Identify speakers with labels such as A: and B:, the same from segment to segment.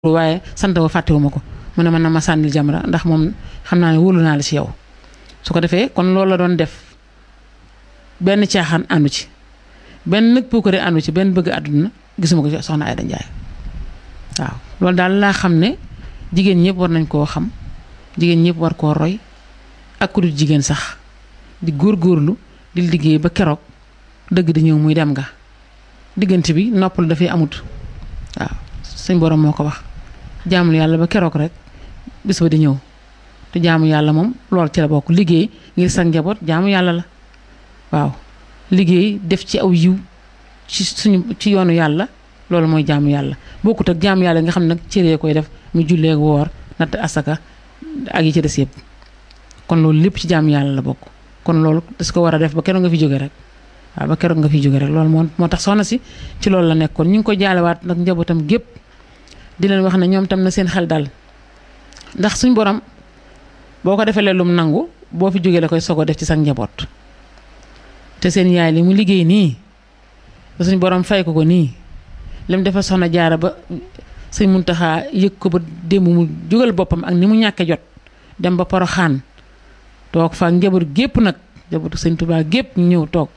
A: waaye sant ba fàttewuma ko mu ne man na ma sànnil Jamra ndax moom xam naa ne wóolu naa la ci yow su ko defee kon loolu la doon def benn caaxaan àndu ci benn nag puukare àndu ci benn bëgg àdduna gisuma ko ci soxna Aïda Ndiaye waaw loolu daal laa xam ne jigéen ñëpp war nañ koo xam jigéen ñëpp war koo roy ak ku dul jigéen sax di góorgóorlu di liggéey ba keroog dëgg di ñëw muy dem nga diggante bi noppal dafay amut waaw suñ borom moo ko wax jaamul yàlla ba keroog rek bis ba di ñëw te jaamu yàlla moom loolu ci la bokk liggéey ngir sa njaboot jaamu yàlla la waaw liggéey def ci aw yiw ci yoonu yàlla loolu mooy jaamu yàlla bokkut ak jaamu yàlla nga xam ne nag cëree koy def mu jullee woor natt asaka ak yi ci des yëpp kon loolu lépp ci jaamu yàlla la bokk kon loolu das ko war a def ba keroog nga fi jóge rek waaw ba keroog nga fi jóge rek loolu moo tax soxna si ci loolu la nekkoon ñu ngi ko jaalewaat nag njabootam gépp di leen wax ne ñoom tam na seen xel dal ndax suñ borom boo ko defee lum nangu boo fi jógee la koy sogo def ci sa njaboot te seen yaay li mu liggéey nii ba suñ borom fay ko nii lim dafa soxna jaara ba sëñ Muntaxa yëg ko ba démb mu jógal boppam ak ni mu ñàkke jot dem ba Poroxaan toog fa njaboot gépp nag njabootu sëñ Tuubaa gépp ñu ñëw toog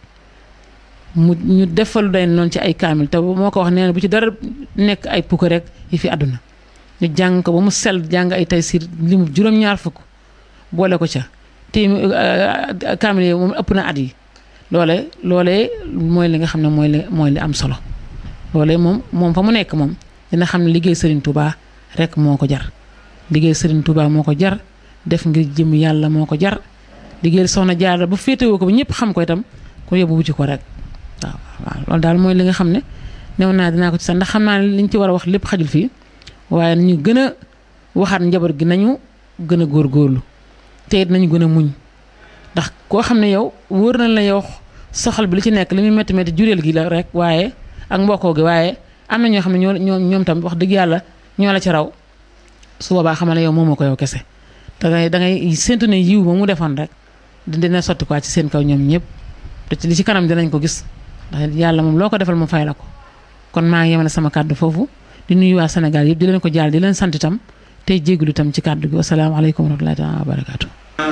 A: ñu defalu day noonu ci ay kaamil te moo ko wax nee na bu ci dara nekk ay pukk rek yi fi àdduna ñu jàng ko ba mu sell jàng ay Taysiir li mu juróom-ñaar fukk boole ko ca te kaamil yi moom ëpp na at yi loolee mooy li nga xam ne mooy li am solo loolee moom fa mu nekk moom dina xam ne liggéey Serigne Touba rek moo ko jar liggéey Serigne Touba moo ko jar def ngir jëm yàlla moo ko jar liggéey soxna Jaara bu féetewoo ko ba ñëpp xam ko itam ko yóbbu wuti ko rek waaw loolu daal mooy li nga xam ne new naa dinaa ko ci sax ndax xam naa ne liñ ci war a wax lépp xajul fii waaye nañu gën a waxaat njaboot gi nañu gën a góorgóorlu te it nañu gën a muñ ndax koo xam ne yow wóor na la yow soxal bi li ci nekk li muy métti métti jureel gi la rek waaye ak mbokkoo gi waaye am na ñoo xam ne ñoom tam wax dëgg yàlla ñoo la ci raw su boobaa xamal ne yow moomoo ko yow kese dangay séntu ne yiw ba mu defoon rek dina sotti quoi ci seen kaw ñoom ñëpp te li ci kanam dinañ ko gis ndax yàlla moom loo ko defal mu fay la ko kon maa ngi yemale sama kàddu foofu di nuyu waa Sénégal yëpp di leen ko jaal di leen sant itam tey jégalu itam ci kàddu gi wasalaamaaleykum wa rahmatullaahi wa barakaatu.